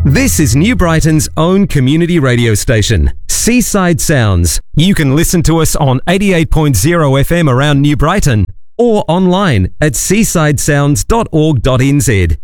This is New Brighton's own community radio station, Seaside Sounds. You can listen to us on 88.0 FM around New Brighton or online at seasidesounds.org.nz.